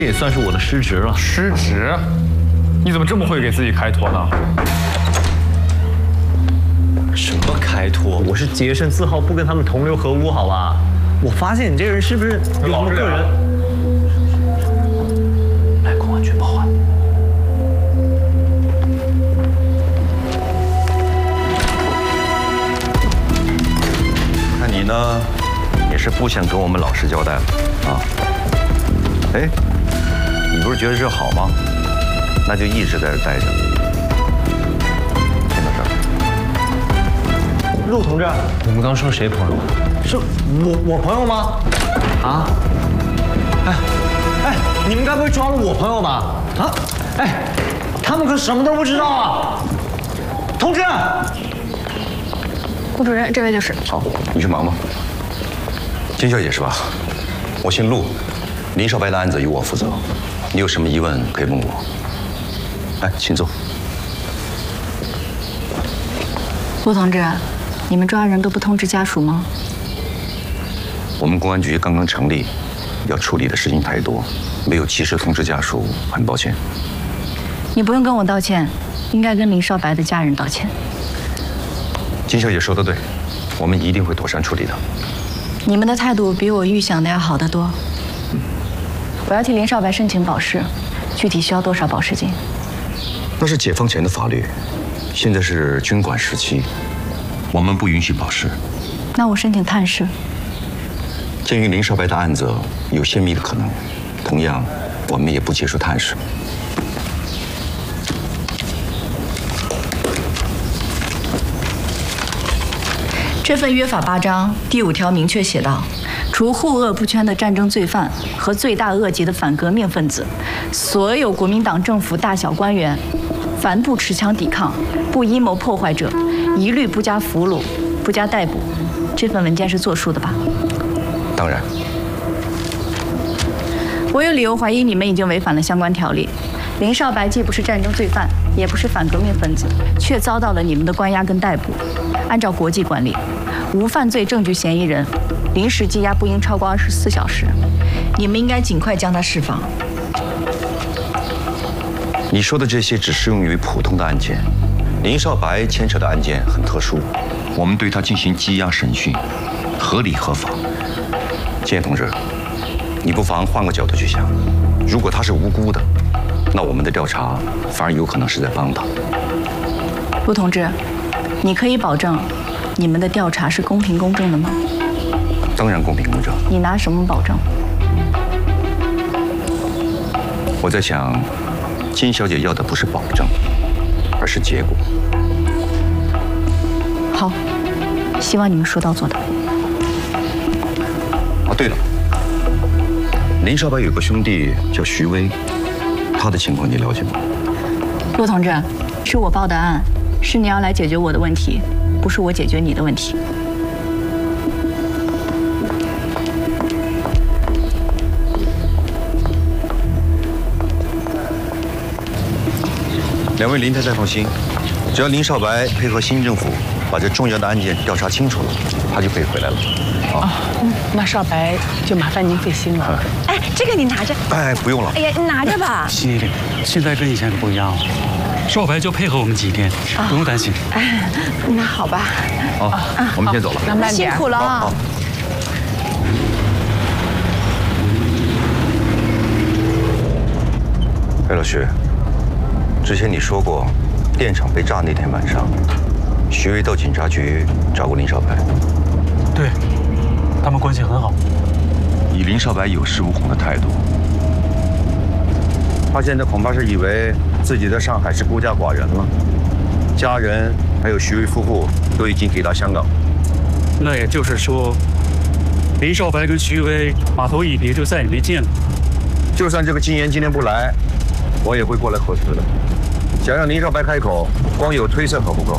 这也算是我的失职了。 失职？你怎么这么会给自己开脱呢？ 什么开脱？我是洁身自好，不跟他们同流合污，好吧？我发现你这个人是不是有什么个人？来，公安局报案。 看你呢，也是不想跟我们老实交代了啊？哎，你不是觉得这好吗？那就一直在这待着。听到这儿。 陆同志，你们刚说谁朋友？是我朋友吗？啊？哎，你们该不会抓了我朋友吧？啊？哎，他们可什么都不知道啊！同志， 顾主任，这位就是。 好，你去忙吧。金小姐是吧？我姓陆，林少白的案子由我负责。你有什么疑问可以问我。来，请坐。 陆同志，你们抓人都不通知家属吗？ 我们公安局刚刚成立，要处理的事情太多，没有及时通知家属，很抱歉。 你不用跟我道歉，应该跟林少白的家人道歉。 金小姐说得对，我们一定会妥善处理的。 你们的态度比我预想的要好得多。我要替林少白申请保释，具体需要多少保释金？ 那是解放前的法律，现在是军管时期，我们不允许保释。 那我申请探视。 鉴于林少白的案子有泄密的可能，同样，我们也不接受探视。 这份约法8章第5条明确写道，除护恶不圈的战争罪犯和罪大恶极的反革命分子，所有国民党政府大小官员，凡不持枪抵抗、不阴谋破坏者，一律不加俘虏、不加逮捕。这份文件是作数的吧？ 当然。 我有理由怀疑你们已经违反了相关条例。林少白既不是战争罪犯，也不是反革命分子，却遭到了你们的关押跟逮捕。按照国际惯例，无犯罪证据嫌疑人临时羁押不应超过24小时。你们应该尽快将他释放。 你说的这些只适用于普通的案件，林少白牵扯的案件很特殊，我们对他进行羁押审讯，合理合法。金燕同志，你不妨换个角度去想，如果他是无辜的，那我们的调查反而有可能是在帮他。 陆同志，你可以保证你们的调查是公平公正的吗？ 当然公平公正。 你拿什么保证？ 我在想，金小姐要的不是保证，而是结果。 好，希望你们说到做到。 哦，对了，林少白有个兄弟叫徐威，他的情况你了解吗？ 陆同志，是我报的案，是你要来解决我的问题，不是我解决你的问题。 两位林太太放心，只要林少白配合新政府把这重要的案件调查清楚了，他就可以回来了。啊， 那少白就麻烦您费心了。 哎，这个你拿着。 哎，不用了。 哎呀，你拿着吧。 心里，现在跟以前不一样了，少白就配合我们几天，不用担心。 哎，那好吧。 好，我们先走了。 那慢点。 辛苦了啊。 好。哎，老徐，之前你说过，电厂被炸那天晚上，徐威到警察局找过林少白。 对，他们关系很好。 以林少白有恃无恐的态度，他现在恐怕是以为自己在上海是孤家寡人了，家人还有徐威夫妇都已经抵达香港。 那也就是说，林少白跟徐威码头一别就再也没见了。 就算这个金岩今天不来，我也会过来核实的。想让林少白开口，光有推测可不够。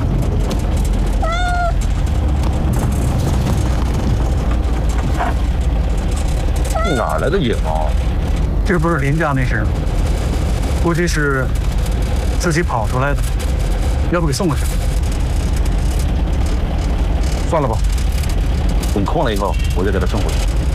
哪来的野猫？ 这不是林家那事吗？估计是自己跑出来的，要不给送过去？ 算了吧，等空了以后我就给他送过去。